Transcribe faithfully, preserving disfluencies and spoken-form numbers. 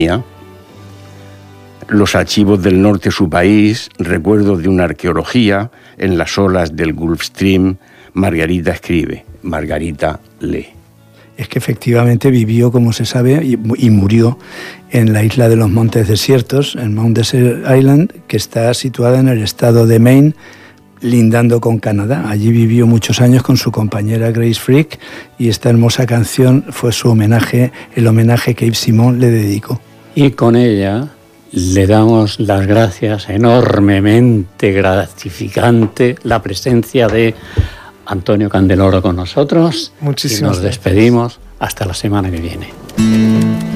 Los archivos del norte de su país, recuerdos de una arqueología en las olas del Gulf Stream. Margarita escribe, Margarita lee. Es que efectivamente vivió, como se sabe, y, y murió en la isla de los Montes Desiertos, en Mount Desert Island, que está situada en el estado de Maine, lindando con Canadá. Allí vivió muchos años con su compañera Grace Frick y esta hermosa canción fue su homenaje, el homenaje que Yves Simon le dedicó. Y con ella le damos las gracias, enormemente gratificante, la presencia de Antonio Candeloro con nosotros. Muchísimas y nos gracias. Despedimos hasta la semana que viene.